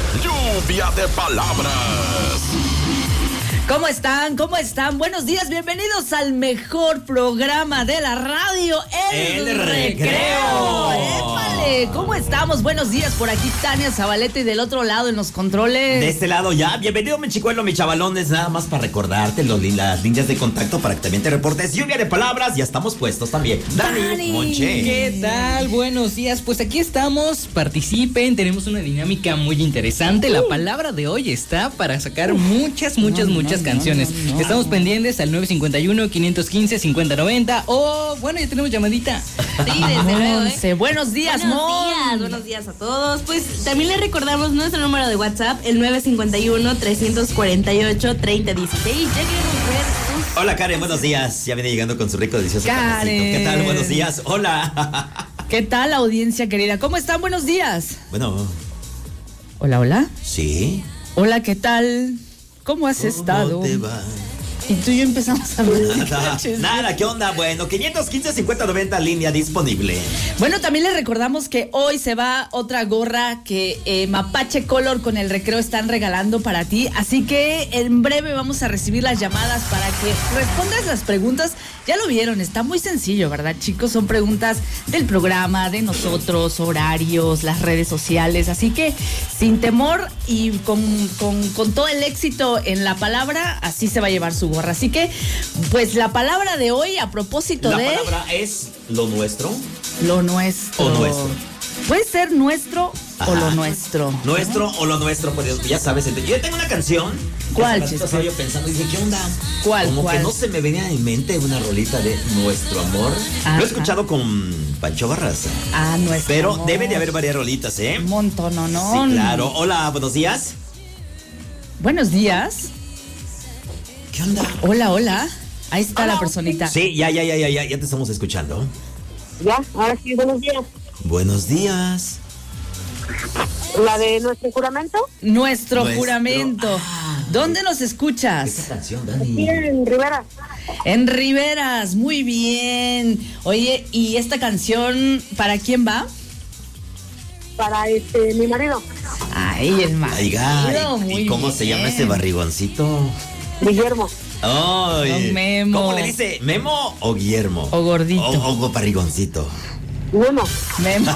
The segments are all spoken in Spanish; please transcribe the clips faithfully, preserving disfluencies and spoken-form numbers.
Lluvia de palabras. ¿Cómo están? ¿Cómo están? Buenos días, bienvenidos al mejor programa de la radio, El, El Recreo. Recreo. ¡Épale! ¿Cómo estamos? Buenos días, por aquí Tania Zabaleta y del otro lado en los controles. De este lado ya, bienvenido mi chicuelo, mi chavalones, nada más para recordarte los, las líneas de contacto para que también te reportes. Lluvia de palabras, ya estamos puestos también. Dani, Dani. Monche. ¿Qué tal? Buenos días, pues aquí estamos, participen, tenemos una dinámica muy interesante. La palabra de hoy está para sacar muchas, muchas, No, muchas no, canciones. no, no, no. Estamos pendientes al nueve cinco uno, cinco uno cinco, cinco cero nueve cero o, bueno, ya tenemos llamadita. Sí, desde luego, ¿eh? Monse, buenos días, Buenos Mon. días, buenos días a todos. Pues también les recordamos nuestro número de WhatsApp, el nueve cinco uno, tres cuatro ocho, tres cero uno seis. Ya queremos ver sus... Hola Karen, buenos días. Ya viene llegando con su rico, delicioso Karen. cafecito. ¿Qué tal? Buenos días. Hola. ¿Qué tal, audiencia querida? ¿Cómo están? Buenos días. Bueno, Hola, hola. sí. Hola, ¿qué tal? ¿Cómo has estado? ¿Cómo te va? Y tú y yo empezamos a hablar. Nada, nada, ¿qué onda? Bueno, quinientos quince, cincuenta noventa, línea disponible. Bueno, también les recordamos que hoy se va otra gorra que eh, Mapache Color con El Recreo están regalando para ti. Así que en breve vamos a recibir las llamadas para que respondas las preguntas. Ya lo vieron, está muy sencillo, ¿verdad, chicos? Son preguntas del programa, de nosotros, horarios, las redes sociales. Así que sin temor y con, con, con todo el éxito en la palabra, así se va a llevar su gorra. Así que, pues la palabra de hoy a propósito La de... palabra es lo nuestro. Lo nuestro. O nuestro. Puede ser nuestro Ajá. o lo nuestro. Nuestro o lo nuestro, pues ya sabes. Yo tengo una canción. ¿Cuál, Chispa? Chispa? Estaba yo pensando y dije, ¿qué onda? ¿Cuál, Como cuál? que no se me venía en mente una rolita de Nuestro Amor. Ajá. Lo he escuchado con Pancho Barraza. Ah, nuestro. Pero amor. debe de haber varias rolitas, ¿eh? Un montón, ¿no? no. Sí, claro. Hola, buenos días. Buenos días. ¿Qué onda? Hola, hola. Ahí está la personita. Sí, ya, ya, ya, ya, ya, ya te estamos escuchando. Ya, ahora sí, buenos días. Buenos días. La de nuestro juramento, Nuestro, Nuestro- juramento. Ah. ¿Dónde nos escuchas? Esta canción, aquí Dani. en Rivera. En Riveras, muy bien. Oye, ¿y esta canción para quién va? Para este mi marido, Ay, el marido. Oiga, ¿y, muy y cómo bien. se llama ese barrigoncito? Guillermo. Ay, Don Memo. ¿Cómo le dice? ¿Memo o Guillermo? O gordito. O, o barrigoncito. Uno. Memo.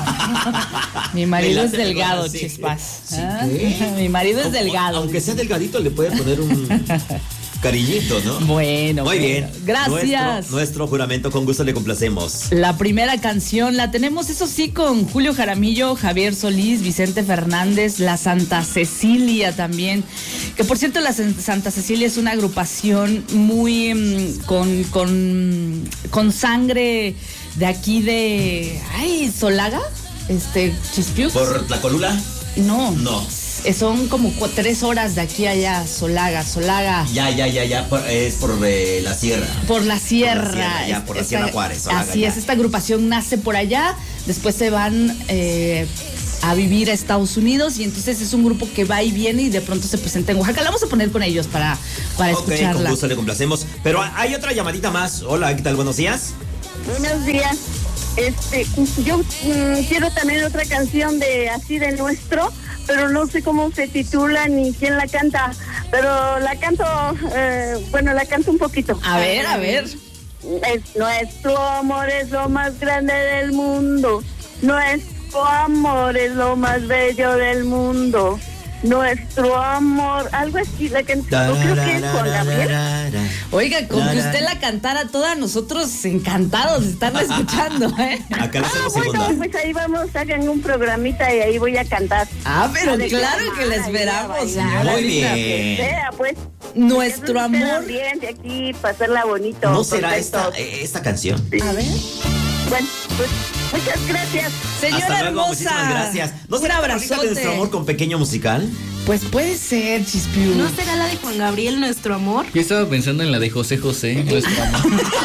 Mi marido Me es late, delgado, ¿verdad? Sí. chispas. Sí, ¿Ah? ¿qué? Mi marido es Aunque- delgado. Aunque sea delgadito, le puede poner un cariñito, ¿no? Bueno, Muy bueno. bien. Gracias. Nuestro, nuestro juramento, con gusto le complacemos. La primera canción la tenemos, eso sí, con Julio Jaramillo, Javier Solís, Vicente Fernández, la Santa Cecilia también. Que por cierto, la San- Santa Cecilia es una agrupación muy mm, con, con, con sangre de aquí de. Ay, Solaga, este, Chispius. ¿Por la colula? No. No. Eh, Son como cu- tres horas de aquí a allá, Solaga, Solaga. Ya, ya, ya, ya. por- es por eh, la sierra. Por la sierra. Por la sierra, ya, por la Sierra Juárez, Solaga, Así ya. es, esta agrupación nace por allá, después se van eh, a vivir a Estados Unidos y entonces es un grupo que va y viene y de pronto se presenta en Oaxaca. La vamos a poner con ellos para, para Ok, con escucharla. gusto le complacemos. Pero hay otra llamadita más. Hola, ¿qué tal? Buenos días. Buenos días. Este, yo mm, quiero también otra canción de así de nuestro, pero no sé cómo se titula ni quién la canta, pero la canto, eh, bueno, la canto un poquito. A ver, a ver. Es, nuestro amor es lo más grande del mundo. Nuestro amor es lo más bello del mundo. Nuestro amor, algo así, la canción, no creo que es Juan Gabriel. Oiga, con que usted la cantara toda, nosotros encantados de estarla escuchando, ¿eh? Acá le Ah, hacemos bueno, segunda. pues ahí vamos, hagan un programita y ahí voy a cantar. Ah, pero A claro declamar, que la ahí a esperamos, bailar, señora. Muy linda. bien. Sea, pues. Nuestro Que disfruten el amor. ambiente aquí, pasarla bonito. ¿No será contento. esta, eh, esta canción? A ver. Bueno, pues muchas gracias. Señora Hasta luego, hermosa. muchísimas gracias. ¿No un será la rolita de abrazote. Nuestro Amor con pequeño musical? Pues puede ser, Chispiu. ¿No será la de Juan Gabriel, Nuestro Amor? Yo estaba pensando en la de José José, nuestro amor.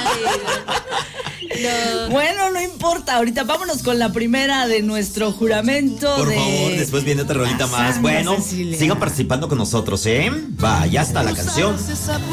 No. Bueno, no importa, ahorita vámonos con la primera de nuestro juramento. Por de... favor, después viene otra rolita la más. Santa Bueno, Cecilia. sigan participando con nosotros, ¿eh? Va, ya está la canción.